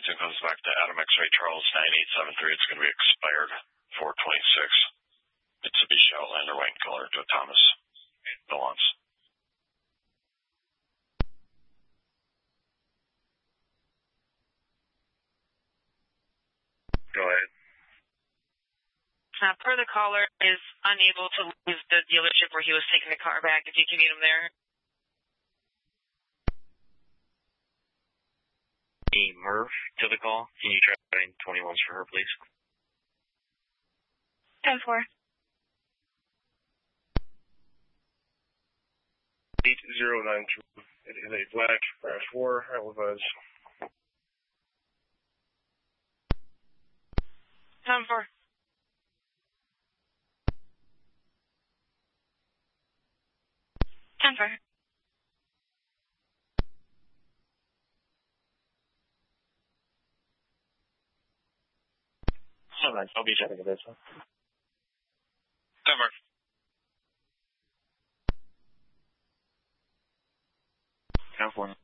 Huntington comes back to Adam X-Ray Charles 9873. It's going to be expired 426. Mitsubishi Outlander white color to Thomas Belance. Go ahead. Per the caller is unable to leave the dealership where he was taking the car back. If you can meet him there. Murph to the call. Can you try 21s for her, please? 10-4. 8092. It is a black RAV4. I will buzz. 10-4. 10-4. All right, I'll be checking this one. 10-4. 10-4.